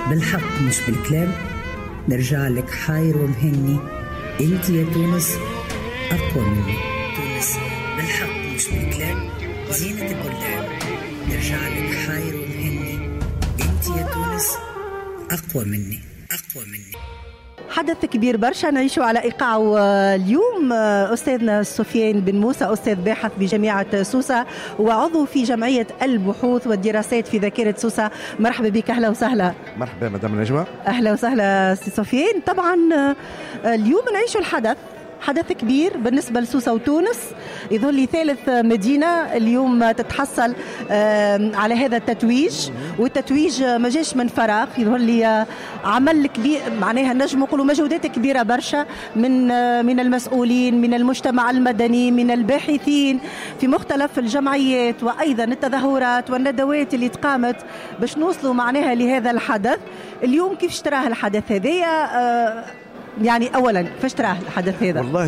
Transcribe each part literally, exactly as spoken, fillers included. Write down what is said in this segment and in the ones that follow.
بالحق مش بالكلام، نرجع لك حاير ومهني، انت يا تونس أقوى مني. تونس بالحق مش بالكلام، زينة البلدان، نرجع لك حاير ومهني، انت يا تونس أقوى مني أقوى مني. حدث كبير برشا نعيشه على إيقاعه اليوم. أستاذنا سفيان بن موسى أستاذ باحث بجامعة سوسة وعضو في جمعية البحوث والدراسات في ذاكرة سوسة. مرحبا بك. أهلا وسهلا. مرحبا مدام نجوى. أهلا وسهلا سي سفيان. طبعا اليوم نعيشه الحدث حدث كبير بالنسبة لسوسة وتونس، يظهر لي ثالث مدينة اليوم تتحصل على هذا التتويج، والتتويج ما جاش من فراغ، يظهر لي عمل كبير، معناها نجم نقولوا مجهودات كبيرة برشا من من المسؤولين، من المجتمع المدني، من الباحثين في مختلف الجمعيات، وأيضا التظاهرات والندوات اللي تقامت باش نوصلوا معناها لهذا الحدث. اليوم كيف تراه الحدث هذايا؟ يعني أولا كيفاش تراه الحدث هذا؟ والله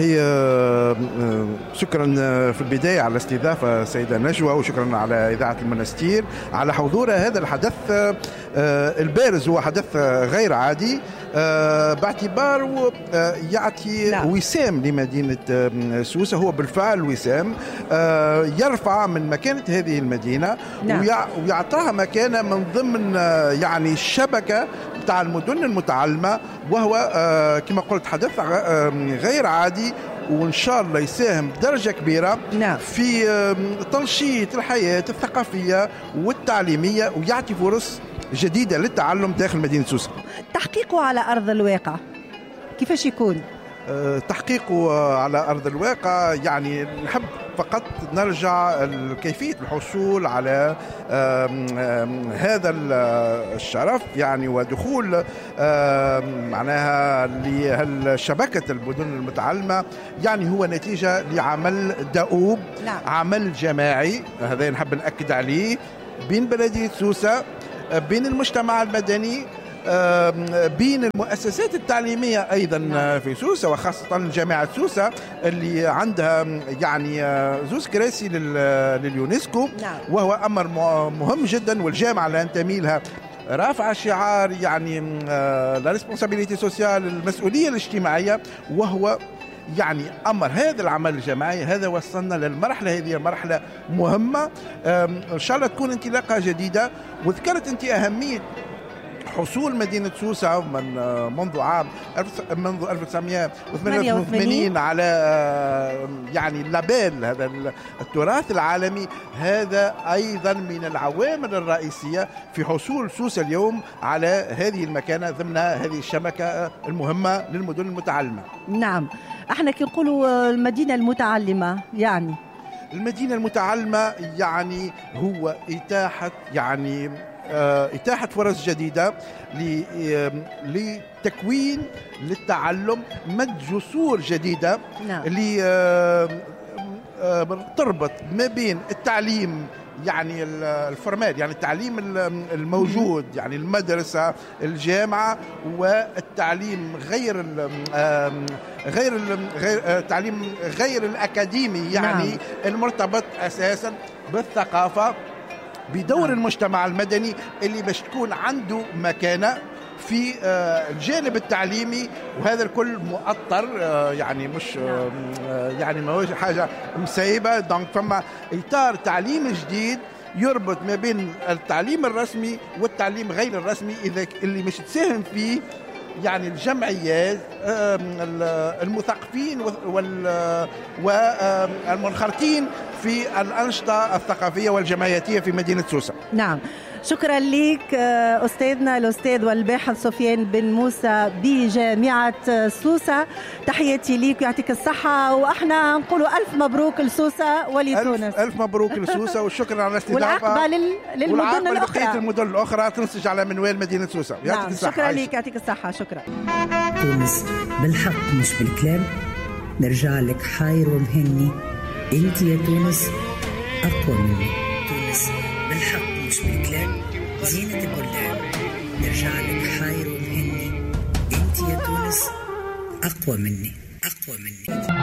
شكرا في البداية على الاستضافة سيدة نجوى، وشكرا على إذاعة المنستير على حضور هذا الحدث البارز. هو حدث غير عادي باعتباره يعطي نعم. وسام لمدينة سوسة. هو بالفعل وسام يرفع من مكانة هذه المدينة نعم. ويعطاها مكانة من ضمن يعني الشبكة بتاع المدن المتعلمة، وهو كما قلت حدث غير عادي، وإن شاء الله يساهم بدرجة كبيرة نعم. في تنشيط الحياة الثقافية والتعليمية، ويعطي فرص جديدة للتعلم داخل مدينة سوسة. تحقيقه على أرض الواقع كيفاش يكون؟ تحقيقه على أرض الواقع يعني نحب فقط نرجع كيفية الحصول على هذا الشرف يعني، ودخول معناها لشبكة المدن المتعلمة يعني هو نتيجة لعمل دؤوب نعم. عمل جماعي، هذا نحب نأكد عليه، بين بلدية سوسة، بين المجتمع المدني، بين المؤسسات التعليمية أيضا في سوسة، وخاصة جامعة سوسة اللي عندها يعني زوز كراسي لليونسكو، وهو أمر مهم جدا. والجامعة اللي أنتمي لها رافع شعار يعني لا ريسبونسابيليتي سوسيال، المسؤولية الاجتماعية، وهو يعني أمر هذا العمل الجماعي. هذا وصلنا للمرحلة هذه، مرحلة مهمة إن شاء الله تكون انطلاقة جديدة. وذكرت أنت أهمية حصول مدينة سوسة من منذ عام منذ ألف وتسعمائة وثمانية وثمانين على يعني اللابيل، هذا التراث العالمي. هذا أيضا من العوامل الرئيسية في حصول سوسة اليوم على هذه المكانة ضمن هذه الشبكة المهمة للمدن المتعلمة. نعم، احنا كي نقولوا المدينة المتعلمة يعني المدينة المتعلمة يعني هو إتاحة يعني إتاحة فرص جديدة لتكوين للتعلم، مد جسور جديدة نعم. اللي تربط ما بين التعليم يعني الفورمال، يعني التعليم الموجود يعني المدرسة الجامعة، والتعليم غير غير غير التعليم غير الأكاديمي يعني نعم. المرتبط أساسا بالثقافة، بدور المجتمع المدني اللي باش تكون عنده مكانة في الجانب التعليمي. وهذا الكل مؤطر يعني مش يعني ما هوش حاجة مسيبة. دونك فما إطار تعليم جديد يربط ما بين التعليم الرسمي والتعليم غير الرسمي، إذا اللي مش تساهم فيه يعني الجمعيات المثقفين والمنخرطين في الأنشطة الثقافية والجمعياتية في مدينة سوسة. نعم، شكرا لك أستاذنا الأستاذ والباحث سفيان بن موسى بجامعة سوسة. تحياتي لك ويعطيك الصحة، وإحنا نقولوا ألف مبروك لسوسة ولتونس. ألف, ألف مبروك لسوسة، وشكرا على الاستضافة. والعقبة للمدن الأخرى، المدن الأخرى تنسج على منوال مدينة سوسة. نعم، شكرا لك يعطيك الصحة. شكرا. تونس بالحق مش بالكلام، نرجع لك حاير ومهني، انت يا تونس أقوى مني. تونس بالحق مش بالكلام، زينة البلدان، نرجع لك حاير ومهني، انت يا تونس أقوى مني أقوى مني.